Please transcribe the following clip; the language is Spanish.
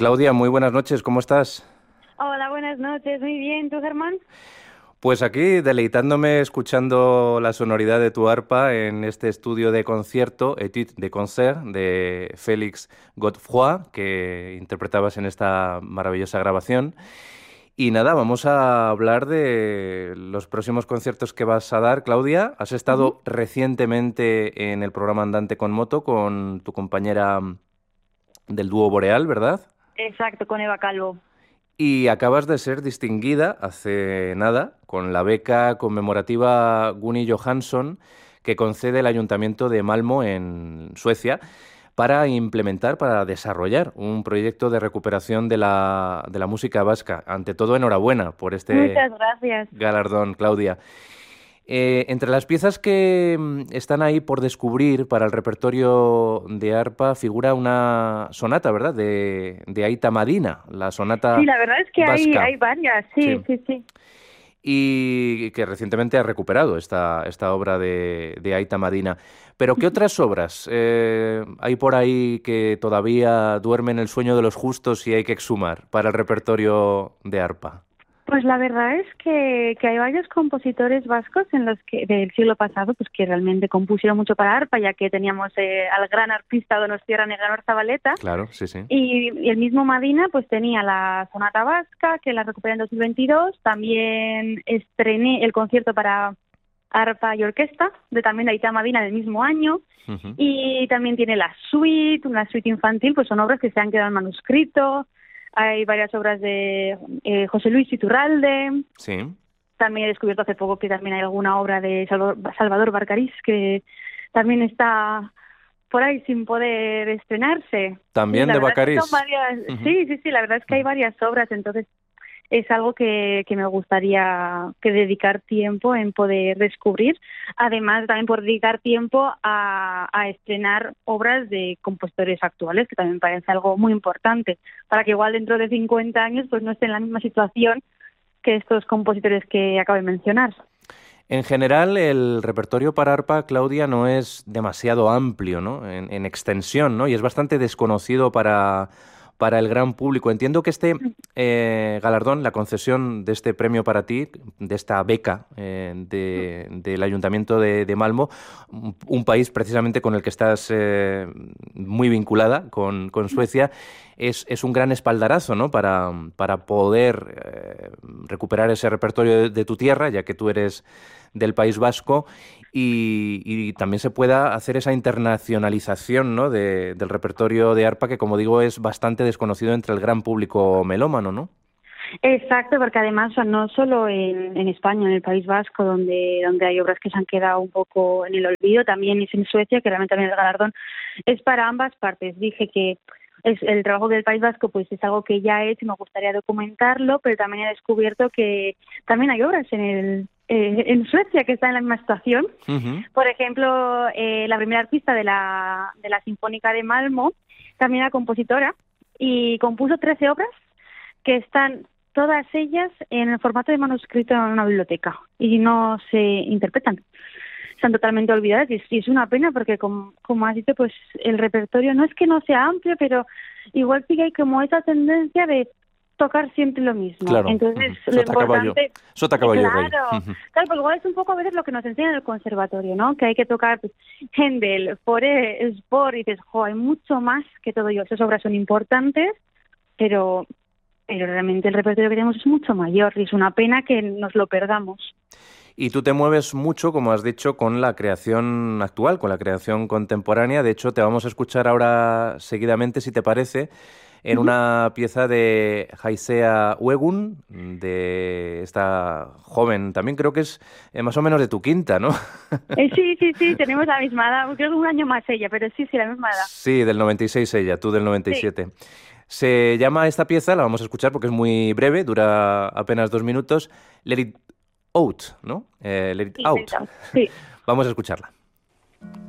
Claudia, muy buenas noches, ¿cómo estás? Hola, buenas noches. Muy bien, ¿tú, Germán? Pues aquí deleitándome escuchando la sonoridad de tu arpa en este estudio de concierto, Étude de Concert, de Félix Godefroy, que interpretabas en esta maravillosa grabación. Y nada, vamos a hablar de los próximos conciertos que vas a dar, Claudia. Has Ujú. estado recientemente en el programa Andante con Moto con tu compañera del dúo Boreal, ¿verdad? Exacto, con Eva Calvo. Y acabas de ser distinguida hace nada con la beca conmemorativa Gunni Johansson que concede el Ayuntamiento de Malmö en Suecia para implementar, para desarrollar un proyecto de recuperación de la música vasca. Ante todo, enhorabuena por este Muchas gracias. galardón, Claudia. Entre las piezas que están ahí por descubrir para el repertorio de arpa figura una sonata, ¿verdad? De Aita Madina, la Sí, sonata la verdad es que vasca. hay varias, Sí. sí, sí, sí. Y que recientemente ha recuperado esta obra de Aita Madina. Pero ¿qué otras obras hay por ahí que todavía duermen el sueño de los justos y hay que exhumar para el repertorio de arpa? Pues la verdad es que hay varios compositores vascos en los que del siglo pasado, pues que realmente compusieron mucho para arpa, ya que teníamos al gran arpista Donostiarra Neganor Zabaleta. Claro, sí, sí. Y el mismo Madina pues tenía la Sonata Vasca, que la recuperé en 2022. También estrené el concierto para arpa y orquesta, también de Aita Madina del mismo año. Ujú. Y también tiene la suite, una suite infantil, pues son obras que se han quedado en manuscrito. Hay varias obras de José Luis Iturralde. Sí. También he descubierto hace poco que también hay alguna obra de Salvador Barcarís que también está por ahí sin poder estrenarse. Sí, También la de verdad es que son Bacariz. varias. Ujú. Sí, sí, sí, la verdad es que hay varias obras, entonces es algo que me gustaría que dedicar tiempo en poder descubrir. Además, también por dedicar tiempo a estrenar obras de compositores actuales, que también parece algo muy importante, para que igual dentro de 50 años pues no esté en la misma situación que estos compositores que acabo de mencionar. En general, el repertorio para arpa, Claudia, no es demasiado amplio, ¿no? En extensión, ¿no? Y es bastante desconocido para el gran público. Entiendo que este galardón, la concesión de este premio para ti, de esta beca del Ayuntamiento de Malmo, un país precisamente con el que estás muy vinculada, con Suecia, es un gran espaldarazo, ¿no? Para poder recuperar ese repertorio de tu tierra, ya que tú eres del País Vasco y también se pueda hacer esa internacionalización, ¿no? Del repertorio de arpa que, como digo, es bastante desconocido entre el gran público melómano, ¿no? Exacto, porque además, o sea, no solo en España, en el País Vasco, donde hay obras que se han quedado un poco en el olvido, también es en Suecia, que realmente también el galardón es para ambas partes. Dije que el trabajo del País Vasco pues es algo que ya he hecho y me gustaría documentarlo, pero también he descubierto que también hay obras en Suecia que están en la misma situación. Ujú. Por ejemplo, la primera artista de la Sinfónica de Malmö también era compositora y compuso 13 obras que están todas ellas en el formato de manuscrito en una biblioteca y no se interpretan. Están totalmente olvidadas y es una pena porque, como has dicho, pues el repertorio no es que no sea amplio, pero igual sí que hay como esa tendencia de tocar siempre lo mismo. Claro. Entonces, Ujú. lo Sota caballo. importante, Sota caballo rey. claro, Ujú. claro, pues igual es un poco a veces lo que nos enseñan en el conservatorio, ¿no? Que hay que tocar pues, Händel, Fauré, Spohr, y dices, jo, hay mucho más que todo ello. Esas obras son importantes, pero realmente el repertorio que tenemos es mucho mayor y es una pena que nos lo perdamos. Y tú te mueves mucho, como has dicho, con la creación actual, con la creación contemporánea. De hecho, te vamos a escuchar ahora seguidamente, si te parece, en Ujú. una pieza de Haizea Uegun, de esta joven, también creo que es más o menos de tu quinta, ¿no? Sí, sí, sí, tenemos la misma edad, creo que un año más ella, pero sí, sí, la misma edad. Sí, del 96 ella, tú del Sí, 97. Se llama esta pieza, la vamos a escuchar porque es muy breve, dura apenas 2 minutos, Let It Out, ¿no? Let It sí, Out. Meltdown. Sí. Vamos a escucharla.